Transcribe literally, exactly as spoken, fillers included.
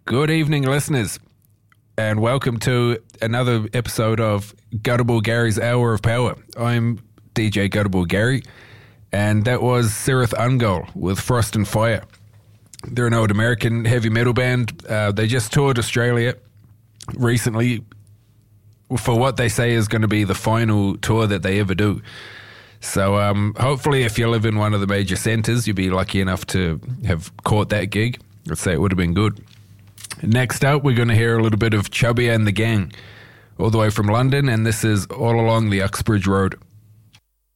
Good evening, listeners, and welcome to another episode of Gutterball Gary's Hour of Power. I'm D J Gutterball Gary, and that was Cirith Ungol with Frost and Fire. They're an old American heavy metal band. Uh, they just toured Australia recently for what they say is going to be the final tour that they ever do. So um, hopefully if you live in one of the major centres, you'll be lucky enough to have caught that gig. I'd say it would have been good. Next up, we're going to hear a little bit of Chubby and the Gang, all the way from London, and this is All Along the Uxbridge Road.